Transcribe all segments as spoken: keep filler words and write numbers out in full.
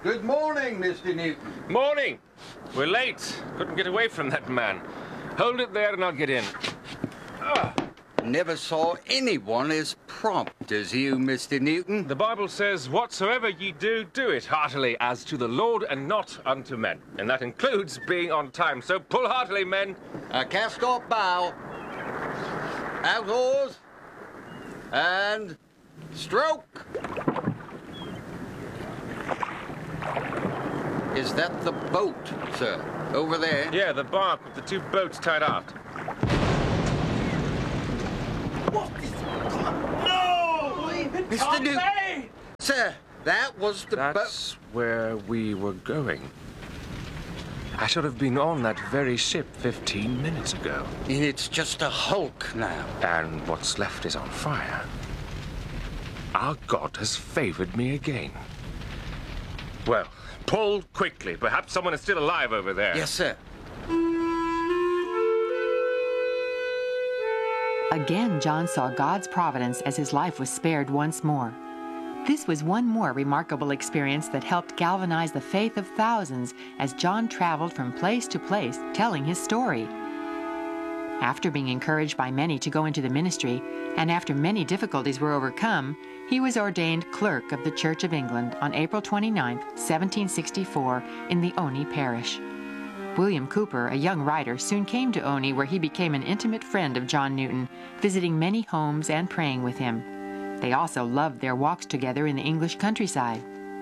Good morning, Mister Newton. Morning. We're late. Couldn't get away from that man. Hold it there and I'll get in. Ah. Never saw anyone as prompt as you, Mister Newton. The Bible says, whatsoever ye do, do it heartily as to the Lord and not unto men. And that includes being on time. So pull heartily, men. A cast-off bow. Out oars. And stroke. Is that the boat, sir? Over there? Yeah, the bark with the two boats tied aft. What is... Come on. No! Mister Newton. Sir, that was the boat. That's where we were going. I should have been on that very ship fifteen minutes ago. And it's just a hulk now. And what's left is on fire. Our God has favored me again. Well, pull quickly. Perhaps someone is still alive over there. Yes, sir. Again, John saw God's providence as his life was spared once more. This was one more remarkable experience that helped galvanize the faith of thousands as John traveled from place to place telling his story. After being encouraged by many to go into the ministry, and after many difficulties were overcome, he was ordained clerk of the Church of England on April twenty-ninth, seventeen sixty-four, in the Oney parish. William Cooper, a young writer, soon came to Oney, where he became an intimate friend of John Newton, visiting many homes and praying with him. They also loved their walks together in the English countryside.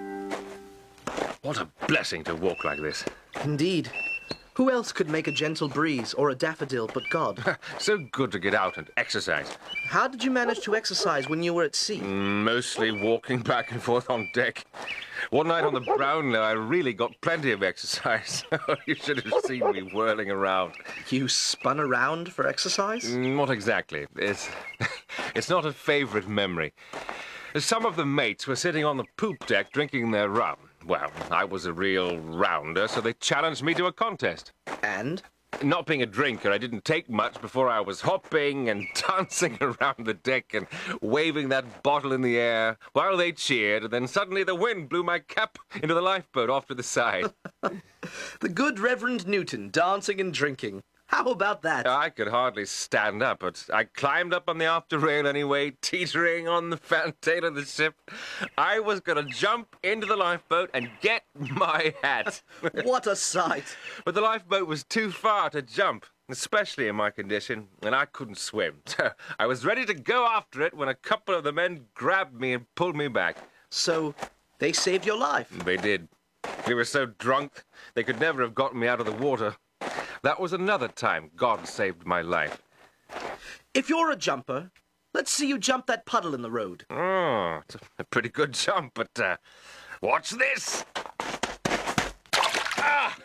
What a blessing to walk like this. Indeed. Who else could make a gentle breeze or a daffodil but God? So good to get out and exercise. How did you manage to exercise when you were at sea? Mostly walking back and forth on deck. One night on the Brownlow, I really got plenty of exercise. You should have seen me whirling around. You spun around for exercise? Not exactly. It's, it's not a favorite memory. Some of the mates were sitting on the poop deck drinking their rum. Well, I was a real rounder, so they challenged me to a contest. And? Not being a drinker, I didn't take much before I was hopping and dancing around the deck and waving that bottle in the air while they cheered, and then suddenly the wind blew my cap into the lifeboat off to the side. The good Reverend Newton dancing and drinking. How about that? I could hardly stand up, but I climbed up on the after rail anyway, teetering on the fantail of the ship. I was going to jump into the lifeboat and get my hat. What a sight. But the lifeboat was too far to jump, especially in my condition, and I couldn't swim. So I was ready to go after it when a couple of the men grabbed me and pulled me back. So they saved your life? They did. We were so drunk, they could never have gotten me out of the water. That was another time God saved my life. If you're a jumper, let's see you jump that puddle in the road. Oh, it's a pretty good jump, but uh, watch this. Ah!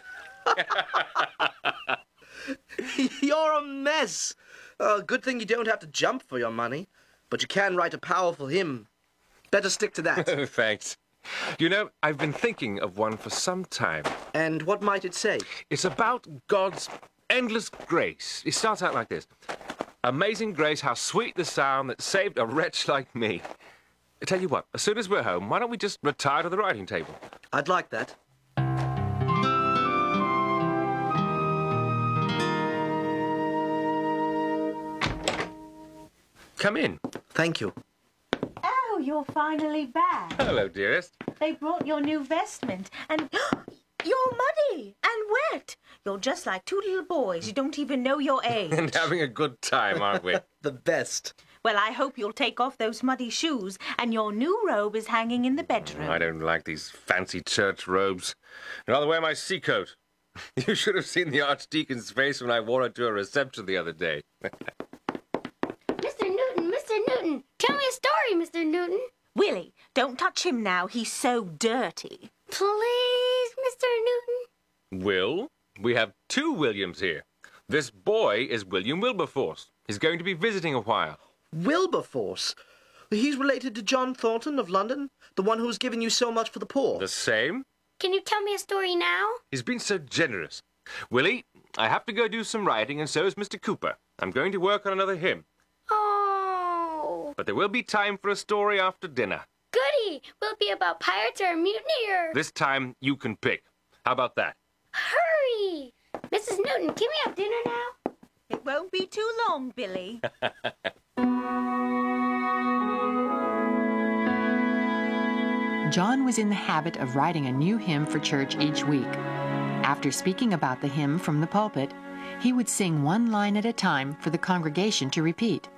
You're a mess. Uh, good thing you don't have to jump for your money, but you can write a powerful hymn. Better stick to that. Thanks. You know, I've been thinking of one for some time. And what might it say? It's about God's endless grace. It starts out like this. Amazing grace, how sweet the sound that saved a wretch like me. I tell you what, as soon as we're home, why don't we just retire to the writing table? I'd like that. Come in. Thank you. Oh, you're finally back. Hello, dearest. They brought your new vestment, and you're muddy and wet. You're just like two little boys. You don't even know your age. And having a good time, aren't we? The best. Well, I hope you'll take off those muddy shoes, and your new robe is hanging in the bedroom. I don't like these fancy church robes. I'd rather wear my sea coat. You should have seen the Archdeacon's face when I wore it to a reception the other day. Mister Newton, Mister Newton, tell me a story, Mister Newton. Willie, don't touch him now. He's so dirty. Please, Mister Newton. Will, we have two Williams here. This boy is William Wilberforce. He's going to be visiting a while. Wilberforce? He's related to John Thornton of London, the one who's given you so much for the poor. The same? Can you tell me a story now? He's been so generous. Willie, I have to go do some writing, and so is Mister Cooper. I'm going to work on another hymn. Oh. But there will be time for a story after dinner. Goody. be? Will it be about pirates or a mutiny or... This time you can pick. How about that? Hurry! Missus Newton, can we have dinner now? It won't be too long, Billy. John was in the habit of writing a new hymn for church each week. After speaking about the hymn from the pulpit, he would sing one line at a time for the congregation to repeat.